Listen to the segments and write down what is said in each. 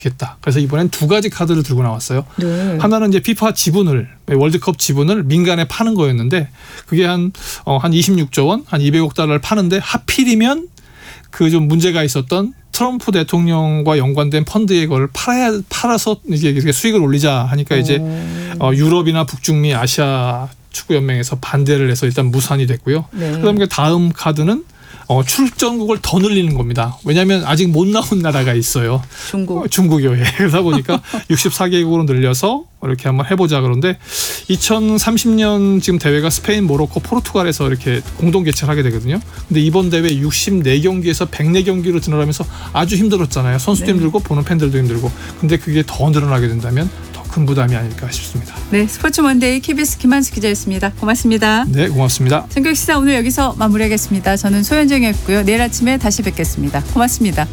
겠다. 그래서 이번엔 두 가지 카드를 들고 나왔어요. 네. 하나는 이제 피파 지분을, 월드컵 지분을 민간에 파는 거였는데 그게 한 26조 원, 한 200억 달러를 파는데 하필이면 그 좀 문제가 있었던 트럼프 대통령과 연관된 펀드에 그걸 팔아서 이게 수익을 올리자 하니까 이제 유럽이나 북중미 아시아 축구연맹에서 반대를 해서 일단 무산이 됐고요. 네. 그다음에 다음 카드는 출전국을 더 늘리는 겁니다. 왜냐하면 아직 못 나온 나라가 있어요. 중국이요. 그러다 보니까 64개국으로 늘려서 이렇게 한번 해보자. 그런데 2030년 지금 대회가 스페인, 모로코, 포르투갈에서 이렇게 공동 개최를 하게 되거든요. 근데 이번 대회 64경기에서 104경기로 늘어나면서 아주 힘들었잖아요. 선수도 네. 힘들고 보는 팬들도 힘들고. 근데 그게 더 늘어나게 된다면 더 큰 부담이 아닐까 싶습니다. 네, 스포츠 먼데이 KBS 김한수 기자였습니다. 고맙습니다. 네, 고맙습니다. 전국시사 오늘 여기서 마무리하겠습니다. 저는 소현정이었고요. 내일 아침에 다시 뵙겠습니다. 고맙습니다.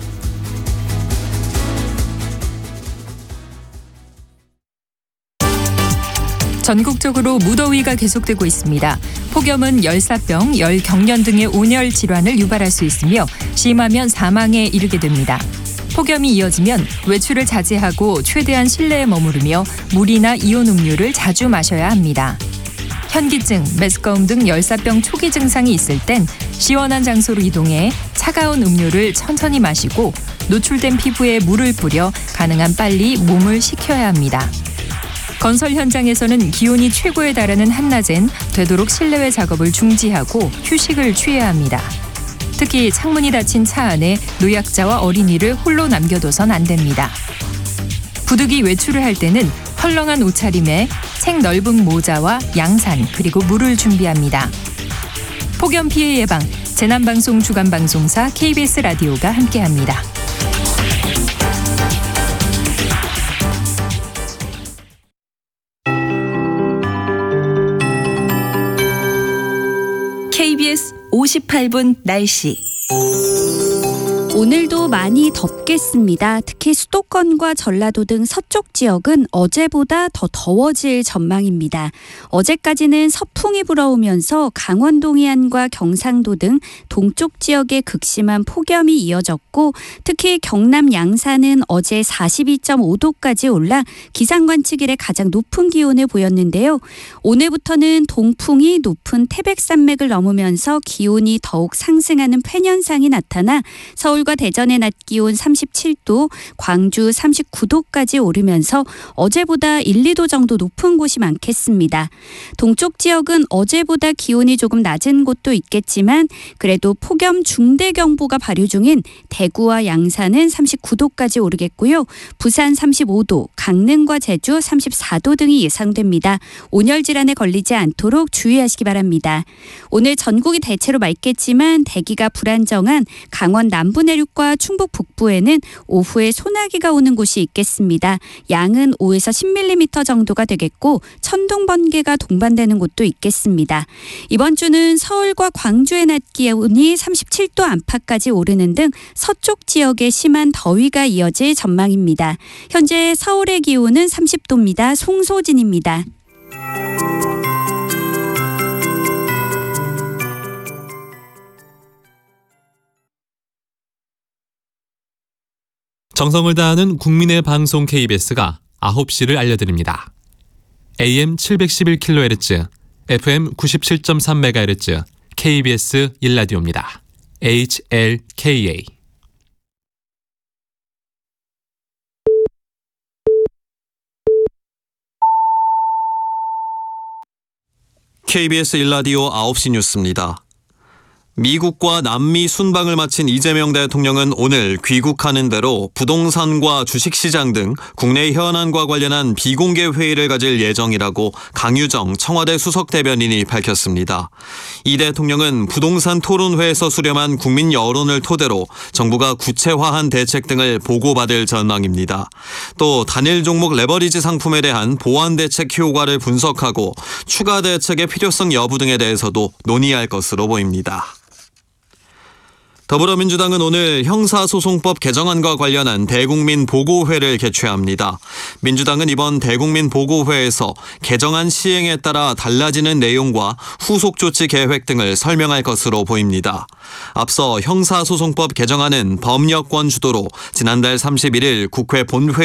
전국적으로 무더위가 계속되고 있습니다. 폭염은 열사병, 열경련 등의 온열 질환을 유발할 수 있으며 심하면 사망에 이르게 됩니다. 폭염이 이어지면 외출을 자제하고 최대한 실내에 머무르며 물이나 이온 음료를 자주 마셔야 합니다. 현기증, 메스꺼움 등 열사병 초기 증상이 있을 땐 시원한 장소로 이동해 차가운 음료를 천천히 마시고 노출된 피부에 물을 뿌려 가능한 빨리 몸을 식혀야 합니다. 건설 현장에서는 기온이 최고에 달하는 한낮엔 되도록 실내외 작업을 중지하고 휴식을 취해야 합니다. 특히 창문이 닫힌 차 안에 노약자와 어린이를 홀로 남겨둬선 안 됩니다. 부득이 외출을 할 때는 헐렁한 옷차림에 책 넓은 모자와 양산 그리고 물을 준비합니다. 폭염 피해 예방, 재난방송 주간방송사 KBS 라디오가 함께합니다. KBS 58분 날씨. 오늘도 많이 덥겠습니다. 특히 수도권과 전라도 등 서쪽 지역은 어제보다 더 더워질 전망입니다. 어제까지는 서풍이 불어오면서 강원 동해안과 경상도 등 동쪽 지역에 극심한 폭염이 이어졌고 특히 경남 양산은 어제 42.5도까지 올라 기상관측 이래 가장 높은 기온을 보였는데요. 오늘부터는 동풍이 높은 태백산맥을 넘으면서 기온이 더욱 상승하는 팬현상이 나타나 서울과 대전의 낮 기온 37도, 광주 39도까지 오르면서 어제보다 1, 2도 정도 높은 곳이 많겠습니다. 동쪽 지역은 어제보다 기온이 조금 낮은 곳도 있겠지만 그래도 폭염 중대경보가 발효 중인 대구와 양산은 39도까지 오르겠고요. 부산 35도, 강릉과 제주 34도 등이 예상됩니다. 온열 질환에 걸리지 않도록 주의하시기 바랍니다. 오늘 전국이 대체로 맑겠지만 대기가 불안정한 강원 남부 내륙과 충북 북부에는 오후에 소나기가 오는 곳이 있겠습니다. 양은 5에서 10mm 정도가 되겠고 천둥 번개가 동반되는 곳도 있겠습니다. 이번 주는 서울과 광주의 낮 기온이 37도 안팎까지 오르는 등 서쪽 지역에 심한 더위가 이어질 전망입니다. 현재 서울의 기온은 30도입니다. 송소진입니다. 정성을 다하는 국민의 방송 KBS가 9시를 알려드립니다. AM 711kHz, FM 97.3MHz, KBS 1라디오입니다. HLKA. KBS 1라디오 9시 뉴스입니다. 미국과 남미 순방을 마친 이재명 대통령은 오늘 귀국하는 대로 부동산과 주식시장 등 국내 현안과 관련한 비공개 회의를 가질 예정이라고 강유정 청와대 수석대변인이 밝혔습니다. 이 대통령은 부동산 토론회에서 수렴한 국민 여론을 토대로 정부가 구체화한 대책 등을 보고받을 전망입니다. 또 단일 종목 레버리지 상품에 대한 보완 대책 효과를 분석하고 추가 대책의 필요성 여부 등에 대해서도 논의할 것으로 보입니다. 더불어민주당은 오늘 형사소송법 개정안과 관련한 대국민 보고회를 개최합니다. 민주당은 이번 대국민 보고회에서 개정안 시행에 따라 달라지는 내용과 후속 조치 계획 등을 설명할 것으로 보입니다. 앞서 형사소송법 개정안은 법여권 주도로 지난달 31일 국회 본회의